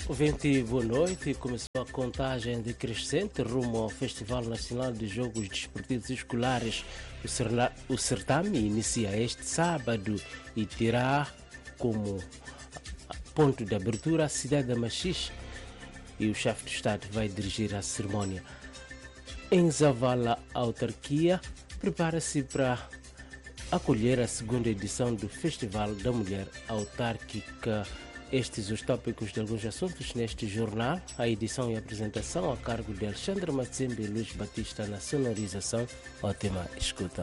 Ouvinte, boa noite. Começou a contagem decrescente rumo ao Festival Nacional de Jogos Desportivos Escolares. O certame inicia este sábado e terá como ponto de abertura a cidade de Machixe, e o chefe de Estado vai dirigir a cerimónia. Em Zavala, a autarquia prepara-se para acolher a segunda edição do Festival da Mulher Autárquica. Estes os tópicos de alguns assuntos neste jornal. A edição e a apresentação a cargo de Alexandre Matsembe e Luís Batista, na sonorização. Ótima escuta.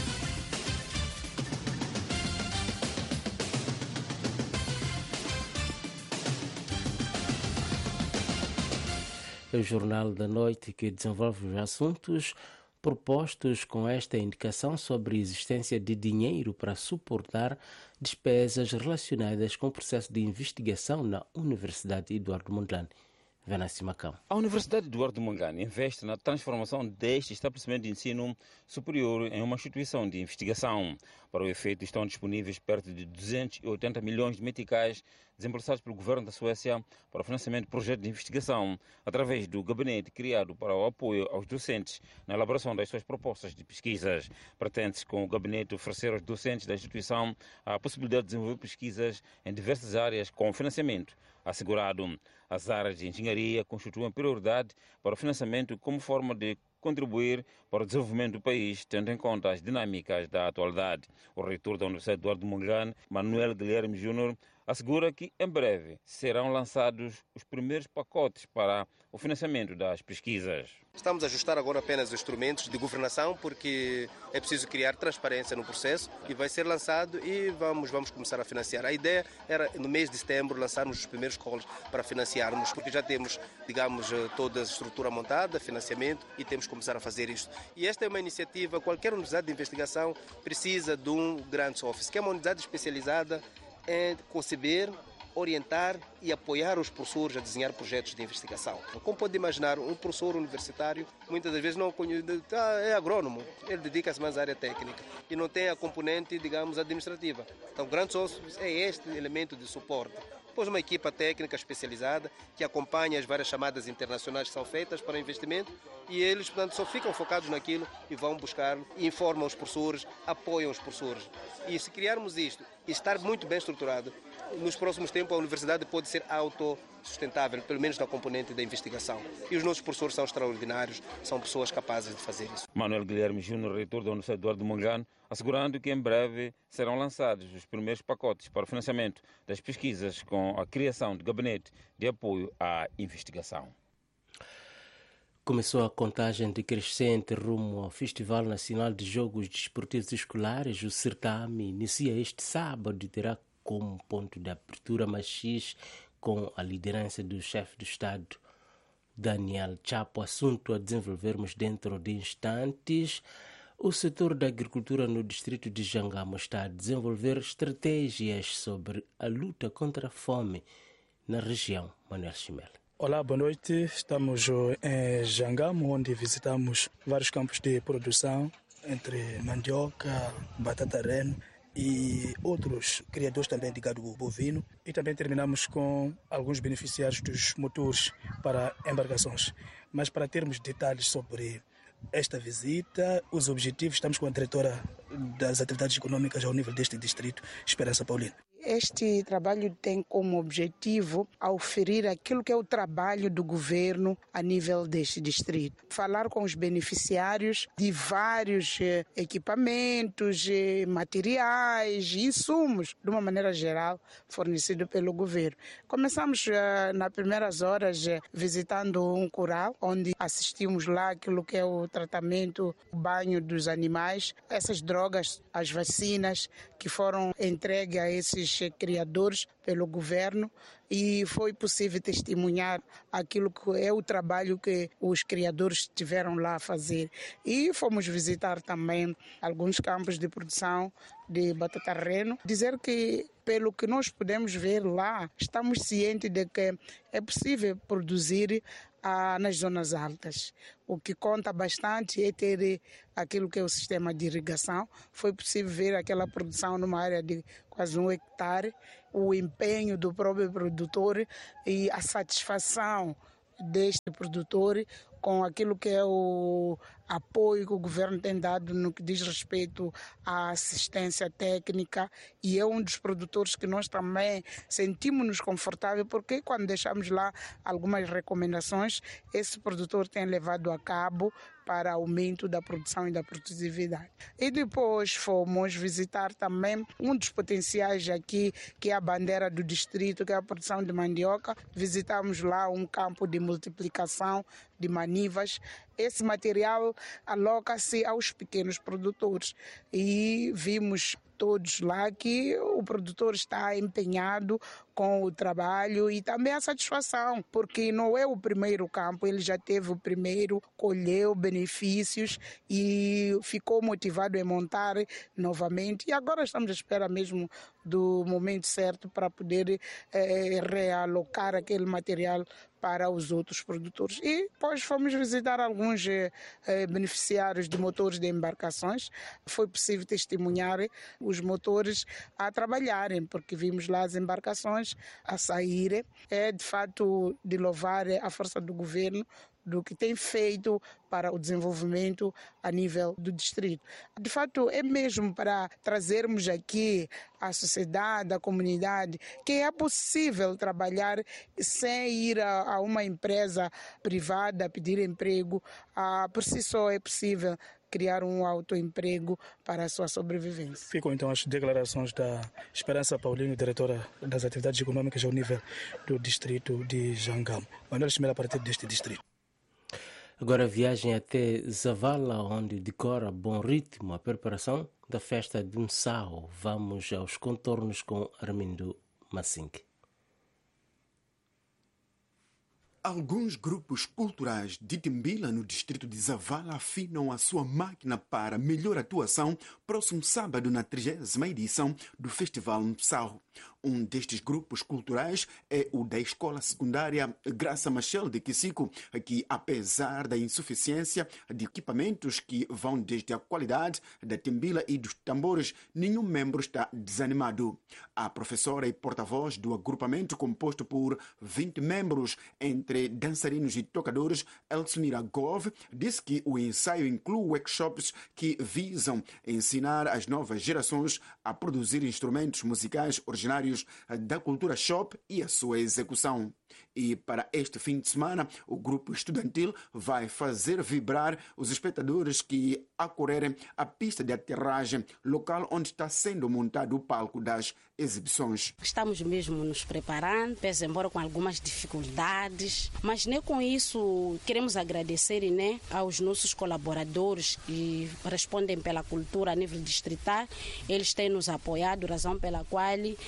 É o Jornal da Noite que desenvolve os assuntos propostos com esta indicação sobre a existência de dinheiro para suportar despesas relacionadas com o processo de investigação na Universidade Eduardo Mondlane. Venâncio Macão. A Universidade Eduardo Mondlane investe na transformação deste estabelecimento de ensino superior em uma instituição de investigação. Para o efeito, estão disponíveis perto de 280 milhões de meticais desembolsados pelo governo da Suécia para o financiamento de projetos de investigação, através do gabinete criado para o apoio aos docentes na elaboração das suas propostas de pesquisas. Pretende-se, com o gabinete, oferecer aos docentes da instituição a possibilidade de desenvolver pesquisas em diversas áreas com financiamento assegurado. As áreas de engenharia constituem prioridade para o financiamento como forma de contribuir para o desenvolvimento do país, tendo em conta as dinâmicas da atualidade. O reitor da Universidade Eduardo Mondlane, Manuel Guilherme Júnior, assegura que em breve serão lançados os primeiros pacotes para o financiamento das pesquisas. Estamos a ajustar agora apenas os instrumentos de governação, porque é preciso criar transparência no processo, e vai ser lançado e vamos começar a financiar. A ideia era, no mês de setembro, lançarmos os primeiros calls para financiarmos, porque já temos, toda a estrutura montada, financiamento, e temos que começar a fazer isto. E esta é uma iniciativa, qualquer universidade de investigação precisa de um Grants Office, que é uma unidade especializada em conceber, orientar e apoiar os professores a desenhar projetos de investigação. Como pode imaginar, um professor universitário muitas das vezes não conhece, é agrônomo, ele dedica-se mais à área técnica e não tem a componente, administrativa. Então, Grants Office é este elemento de suporte. Depois uma equipa técnica especializada que acompanha as várias chamadas internacionais que são feitas para investimento, e eles, portanto, só ficam focados naquilo e vão buscar, informam os professores, apoiam os professores. E se criarmos isto e estar muito bem estruturado, nos próximos tempos a universidade pode ser autossustentável, pelo menos na componente da investigação. E os nossos professores são extraordinários, são pessoas capazes de fazer isso. Manuel Guilherme Júnior, reitor da Universidade Eduardo Mondlane, assegurando que em breve serão lançados os primeiros pacotes para o financiamento das pesquisas, com a criação de gabinete de apoio à investigação. Começou a contagem decrescente rumo ao Festival Nacional de Jogos Desportivos Escolares. O certame inicia este sábado e terá como ponto de abertura Machixe, com a liderança do chefe do Estado, Daniel Chapo. Assunto a desenvolvermos dentro de instantes. O setor da agricultura no distrito de Jangamo está a desenvolver estratégias sobre a luta contra a fome na região. Manuel Chimel. Olá, boa noite. Estamos em Jangamo, onde visitamos vários campos de produção, entre mandioca, batata reno e outros criadores também de gado bovino, e também terminamos com alguns beneficiários dos motores para embarcações. Mas para termos detalhes sobre esta visita, os objetivos, estamos com a diretora das atividades econômicas ao nível deste distrito, Esperança Paulina. Este trabalho tem como objetivo oferir aquilo que é o trabalho do governo a nível deste distrito. Falar com os beneficiários de vários equipamentos, materiais e insumos, de uma maneira geral, fornecidos pelo governo. Começamos nas primeiras horas visitando um curral, onde assistimos lá aquilo que é o tratamento, o banho dos animais, essas drogas, as vacinas que foram entregues a esses criadores pelo governo, e foi possível testemunhar aquilo que é o trabalho que os criadores tiveram lá a fazer. E fomos visitar também alguns campos de produção de batata reno. Dizer que, pelo que nós podemos ver lá, estamos cientes de que é possível produzir nas zonas altas. O que conta bastante é ter aquilo que é o sistema de irrigação. Foi possível ver aquela produção numa área de quase 1 hectare, o empenho do próprio produtor e a satisfação deste produtor com aquilo que é o apoio que o governo tem dado no que diz respeito à assistência técnica, e é um dos produtores que nós também sentimos-nos confortáveis, porque quando deixamos lá algumas recomendações, esse produtor tem levado a cabo para aumento da produção e da produtividade. E depois fomos visitar também um dos potenciais aqui, que é a bandeira do distrito, que é a produção de mandioca. Visitamos lá um campo de multiplicação de manivas. Esse material aloca-se aos pequenos produtores e vimos todos lá que o produtor está empenhado com o trabalho e também a satisfação, porque não é o primeiro campo, ele já teve o primeiro, colheu benefícios e ficou motivado em montar novamente, e agora estamos à espera mesmo do momento certo para poder realocar aquele material para os outros produtores. E depois fomos visitar alguns beneficiários de motores de embarcações. Foi possível testemunhar os motores a trabalharem, porque vimos lá as embarcações a saírem. É de fato de louvar a força do governo, do que tem feito para o desenvolvimento a nível do distrito. De fato, é mesmo para trazermos aqui a sociedade, a comunidade, que é possível trabalhar sem ir a uma empresa privada pedir emprego. Por si só é possível criar um autoemprego para a sua sobrevivência. Ficam então as declarações da Esperança Paulinho, diretora das atividades econômicas ao nível do distrito de Jangamo. Manuel Chimela, a partir deste distrito. Agora viagem até Zavala, onde decora bom ritmo a preparação da festa de Msao. Vamos aos contornos com Armindo Massink. Alguns grupos culturais de Timbila, no distrito de Zavala, afinam a sua máquina para melhor atuação próximo sábado na 30ª edição do Festival Msao. Um destes grupos culturais é o da Escola Secundária Graça Machel de Kisico, que, apesar da insuficiência de equipamentos que vão desde a qualidade da timbila e dos tambores, nenhum membro está desanimado. A professora e porta-voz do agrupamento, composto por 20 membros, entre dançarinos e tocadores, Elsmira Gov, disse que o ensaio inclui workshops que visam ensinar as novas gerações a produzir instrumentos musicais originários da cultura shop e a sua execução. E para este fim de semana, o grupo estudantil vai fazer vibrar os espectadores que acorrerem à pista de aterragem, local onde está sendo montado o palco das exibições. Estamos mesmo nos preparando, pese embora com algumas dificuldades, mas nem com isso queremos agradecer aos nossos colaboradores que respondem pela cultura a nível distrital. Eles têm nos apoiado, razão pela qual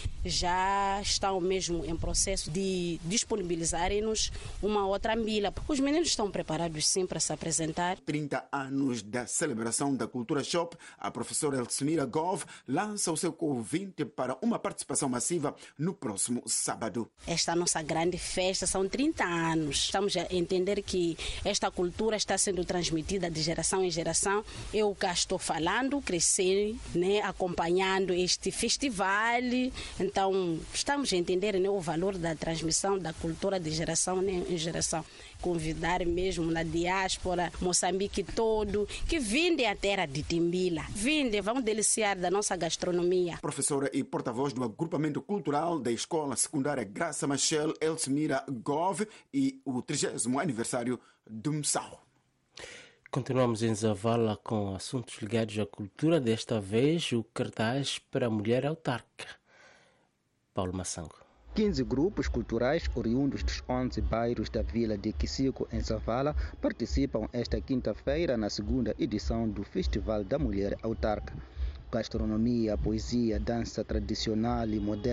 já estão mesmo em processo de disponibilizarem-nos uma outra ambila. Os meninos estão preparados sim para se apresentar. 30 anos da celebração da cultura shop, a professora Elsmira Gov lança o seu convite para uma participação massiva no próximo sábado. Esta nossa grande festa são 30 anos. Estamos a entender que esta cultura está sendo transmitida de geração em geração. Eu cá estou falando, cresci, acompanhando este festival. Então, estamos a entender o valor da transmissão da cultura de geração em geração. Convidar mesmo na diáspora, Moçambique todo, que vinde à terra de Timbila. Vinde, vamos deliciar da nossa gastronomia. Professora e porta-voz do agrupamento cultural da Escola Secundária Graça Machel, Elsmira Gov, e o 30º aniversário do Msao. Continuamos em Zavala com assuntos ligados à cultura, desta vez o cartaz para a mulher autarca. Paulo Massango. 15 grupos culturais oriundos dos 11 bairros da vila de Kisico, em Zavala, participam esta quinta-feira na segunda edição do Festival da Mulher Autarca. Gastronomia, poesia, dança tradicional e moderna,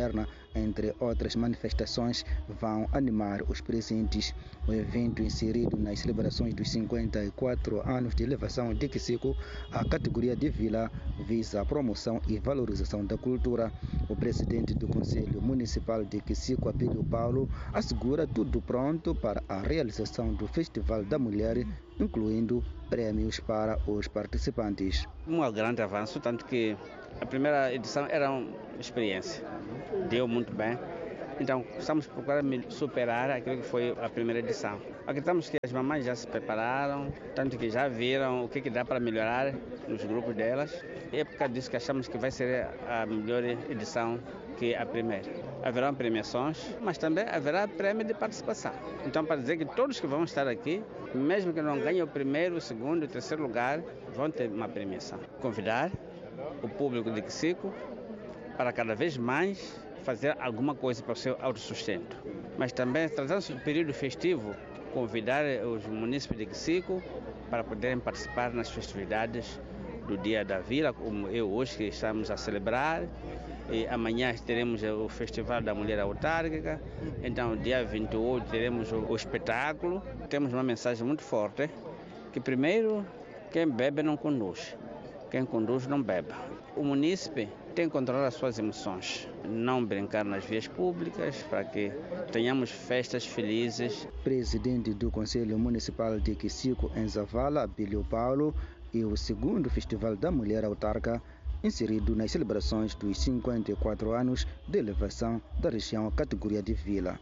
entre outras manifestações, vão animar os presentes. O evento, inserido nas celebrações dos 54 anos de elevação de Kisico à categoria de vila, visa a promoção e valorização da cultura. O presidente do Conselho Municipal de Kisico, Abílio Paulo, assegura tudo pronto para a realização do Festival da Mulher, incluindo prêmios para os participantes. Um grande avanço, tanto que a primeira edição era uma experiência, deu muito bem. Então, estamos procurando superar aquilo que foi a primeira edição. Acreditamos que as mamães já se prepararam, tanto que já viram o que dá para melhorar nos grupos delas. É por causa disso que achamos que vai ser a melhor edição que a primeira. Haverá premiações, mas também haverá prêmio de participação. Então, para dizer que todos que vão estar aqui, mesmo que não ganhem o primeiro, o segundo e o terceiro lugar, vão ter uma premiação. Convidar o público de Kisico para cada vez mais fazer alguma coisa para o seu autossustento. Mas também, tratando-se do período festivo, convidar os munícipes de Kisico para poderem participar nas festividades do Dia da Vila, como hoje que estamos a celebrar. E amanhã teremos o Festival da Mulher Autárquica. Então, dia 28 teremos o espetáculo. Temos uma mensagem muito forte, que primeiro, quem bebe não conduz. Quem conduz não bebe. O munícipe tem que controlar as suas emoções, não brincar nas vias públicas, para que tenhamos festas felizes. Presidente do Conselho Municipal de Kisico, em Zavala, Abílio Paulo, e o segundo Festival da Mulher Autarca, inserido nas celebrações dos 54 anos de elevação da região categoria de vila.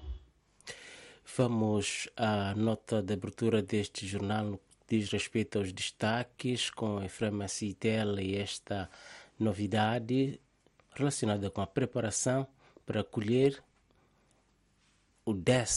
Vamos à nota de abertura deste jornal no que diz respeito aos destaques com Efrema Citel e esta novidade relacionada com a preparação para acolher o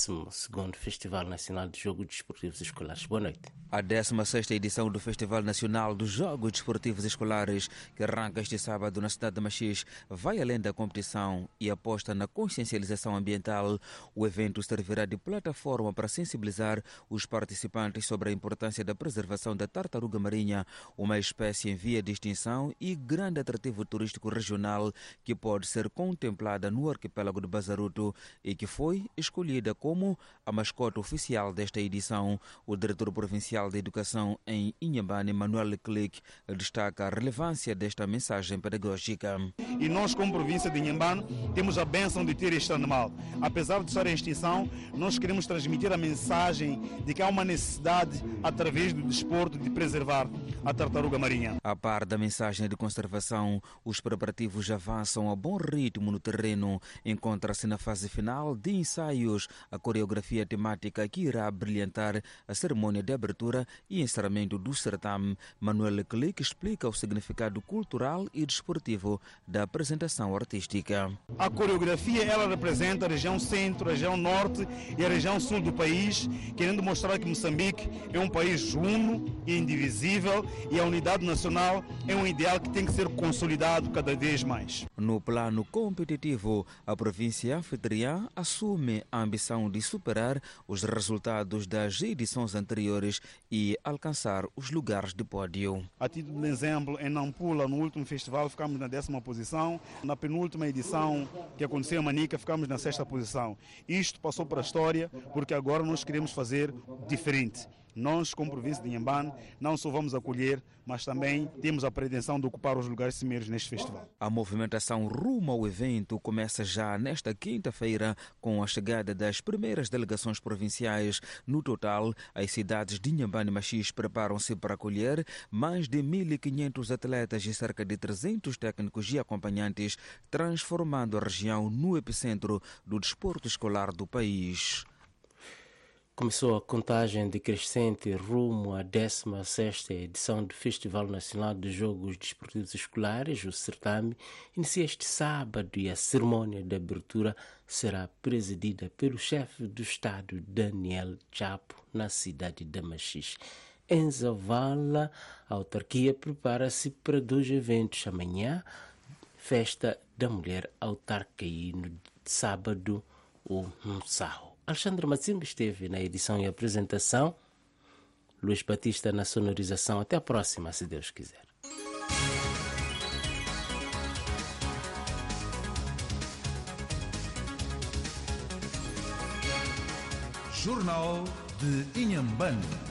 12º Festival Nacional de Jogos Desportivos Escolares. Boa noite. A 16ª edição do Festival Nacional dos Jogos Desportivos Escolares, que arranca este sábado na cidade de Machixe, vai além da competição e aposta na consciencialização ambiental. O evento servirá de plataforma para sensibilizar os participantes sobre a importância da preservação da tartaruga marinha, uma espécie em via de extinção e grande atrativo turístico regional que pode ser contemplada no arquipélago de Bazaruto e que foi escolhida como a mascote oficial desta edição. O diretor provincial da Educação em Inhambane, Manuel Leclerc, destaca a relevância desta mensagem pedagógica. E nós, como província de Inhambane, temos a bênção de ter este animal. Apesar de estar em extinção, nós queremos transmitir a mensagem de que há uma necessidade, através do desporto, de preservar a tartaruga marinha. A par da mensagem de conservação, os preparativos avançam a bom ritmo no terreno. Encontra-se na fase final de ensaios a coreografia temática que irá brilhantar a cerimônia de abertura e encerramento do certame. Manuel Leclerc explica o significado cultural e desportivo da apresentação artística. A coreografia, ela representa a região centro, a região norte e a região sul do país, querendo mostrar que Moçambique é um país uno e indivisível e a unidade nacional é um ideal que tem que ser consolidado cada vez mais. No plano competitivo, a província anfitriã assume a ambição de superar os resultados das edições anteriores e alcançar os lugares de pódio. A título de exemplo, em Nampula, no último festival, ficamos na 10ª posição. Na penúltima edição, que aconteceu em Manica, ficamos na 6ª posição. Isto passou para a história, porque agora nós queremos fazer diferente. Nós, como província de Inhambane, não só vamos acolher, mas também temos a pretensão de ocupar os lugares cimeiros neste festival. A movimentação rumo ao evento começa já nesta quinta-feira com a chegada das primeiras delegações provinciais. No total, as cidades de Inhambane e Machixe preparam-se para acolher mais de 1.500 atletas e cerca de 300 técnicos e acompanhantes, transformando a região no epicentro do desporto escolar do país. Começou a contagem decrescente rumo à 16ª edição do Festival Nacional de Jogos Desportivos Escolares. O certame inicia este sábado e a cerimônia de abertura será presidida pelo chefe do Estado, Daniel Chapo, na cidade de Machixe. Em Zavala, a autarquia prepara-se para 2 eventos. Amanhã, Festa da Mulher Autárquica e no sábado, o Msao. Alexandre Matsimba esteve na edição e apresentação, Luís Batista na sonorização. Até a próxima, se Deus quiser. Jornal de Inhambane.